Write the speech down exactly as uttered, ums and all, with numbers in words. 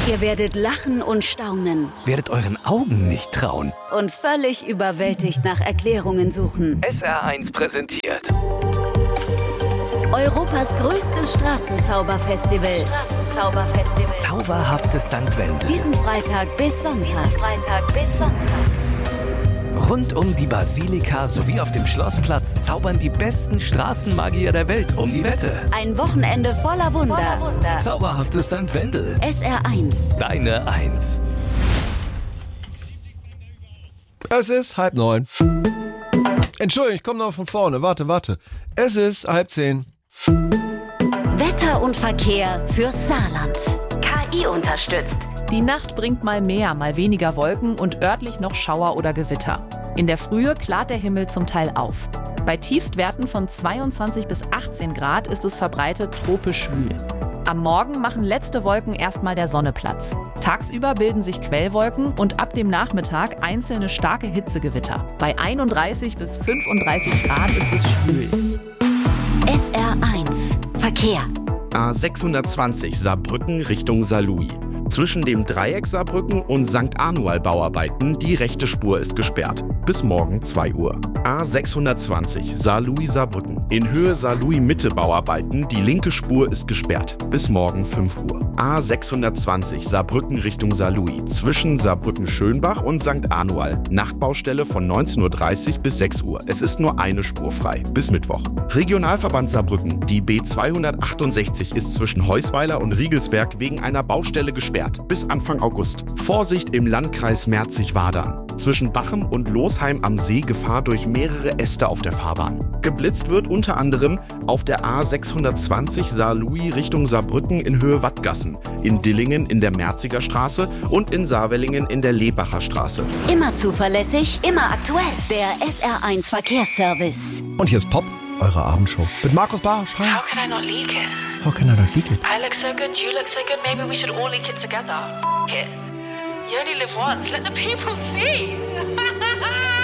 Ihr werdet lachen und staunen. Werdet euren Augen nicht trauen. Und völlig überwältigt nach Erklärungen suchen. S R eins präsentiert Europas größtes Straßenzauberfestival. Straßenzauberfestival. Zauberhaftes Sankt Wendel. Diesen Freitag bis Sonntag. Freitag bis Sonntag. Rund um die Basilika sowie auf dem Schlossplatz zaubern die besten Straßenmagier der Welt um die Wette. Ein Wochenende voller Wunder. Voller Wunder. Zauberhaftes Sankt Wendel. S R eins. Deine Eins. Es ist halb neun. Entschuldigung, ich komme noch von vorne. Warte, warte. Es ist halb zehn. Wetter und Verkehr fürs Saarland. K I unterstützt. Die Nacht bringt mal mehr, mal weniger Wolken und örtlich noch Schauer oder Gewitter. In der Frühe klart der Himmel zum Teil auf. Bei Tiefstwerten von zweiundzwanzig bis achtzehn Grad ist es verbreitet tropisch schwül. Am Morgen machen letzte Wolken erstmal der Sonne Platz. Tagsüber bilden sich Quellwolken und ab dem Nachmittag einzelne starke Hitzegewitter. Bei einunddreißig bis fünfunddreißig Grad ist es schwül. S R eins. Verkehr. A sechshundertzwanzig Saarbrücken Richtung Saarlouis. Zwischen dem Dreieck Saarbrücken und Sankt Anual Bauarbeiten, die rechte Spur ist gesperrt. Bis morgen zwei Uhr. A sechshundertzwanzig Saarlouis Saarbrücken. In Höhe Saarlouis Mitte Bauarbeiten, die linke Spur ist gesperrt. Bis morgen fünf Uhr. A sechshundertzwanzig Saarbrücken Richtung Saarlouis. Zwischen Saarbrücken Schönbach und Sankt Anual. Nachtbaustelle von neunzehn Uhr dreißig bis sechs Uhr. Es ist nur eine Spur frei. Bis Mittwoch. Regionalverband Saarbrücken. Die B zweihundertachtundsechzig ist zwischen Heusweiler und Riegelsberg wegen einer Baustelle gesperrt. Bis Anfang August. Vorsicht im Landkreis Merzig-Wadern. Zwischen Bachem und Losheim am See Gefahr durch mehrere Äste auf der Fahrbahn. Geblitzt wird unter anderem auf der A sechshundertzwanzig Saarlouis Richtung Saarbrücken in Höhe Wattgassen, in Dillingen in der Merziger Straße und in Saarwellingen in der Lebacher Straße. Immer zuverlässig, immer aktuell. Der S R eins Verkehrsservice. Und hier ist Pop, eure Abendshow. Mit Markus Barsch. Hi. How can I not leak it? How can I not leak it? I look so good, you look so good, maybe we should all leak it together. F it. You only live once, let the people see.